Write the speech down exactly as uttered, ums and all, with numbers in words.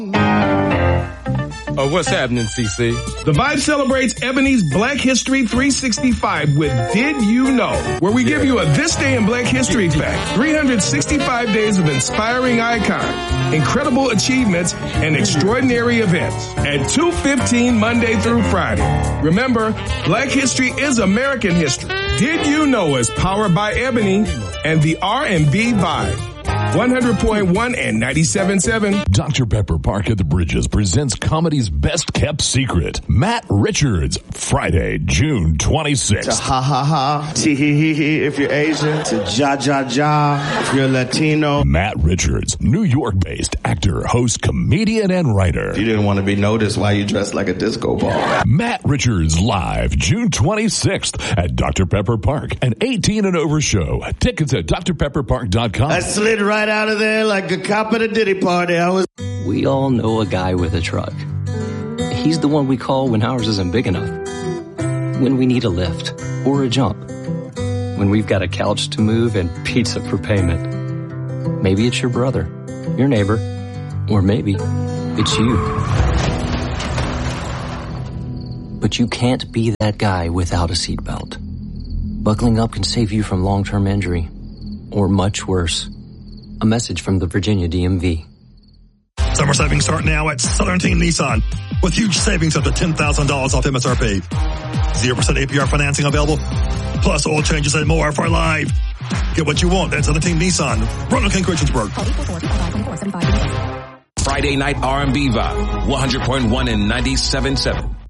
Oh, what's happening, C C? The Vibe celebrates Ebony's Black History three sixty-five with Did You Know? Where we give you a This Day in Black History fact. three hundred sixty-five days of inspiring icons, incredible achievements, and extraordinary events. At two fifteen Monday through Friday. Remember, Black History is American history. Did You Know is powered by Ebony and the R and B Vibe. one hundred point one and ninety-seven point seven. Doctor Pepper Park at the Bridges presents comedy's best kept secret. Matt Richards, Friday, June twenty-sixth. To ha ha ha, tee hee hee hee if you're Asian, to ja ja ja if you're Latino. Matt Richards, New York-based actor, host, comedian, and writer. You didn't want to be noticed while you dressed like a disco ball. Matt Richards live June twenty-sixth at Doctor Pepper Park, an eighteen and over show. Tickets at D R pepper park dot com. I slid right out of there like a cop at a Diddy party. I was. We all know a guy with a truck. He's the one we call when ours isn't big enough. When we need a lift or a jump. When we've got a couch to move and pizza for payment. Maybe it's your brother, your neighbor, or maybe it's you. But you can't be that guy without a seatbelt. Buckling up can save you from long-term injury, or much worse. A message from the Virginia D M V. Summer savings start now at Southern Team Nissan with huge savings up to ten thousand dollars off M S R P. zero percent A P R financing available, plus oil changes and more for life. Get what you want at Southern Team Nissan, Roanoke and Christiansburg. Friday night R and B Vibe, one hundred point one and ninety-seven point seven.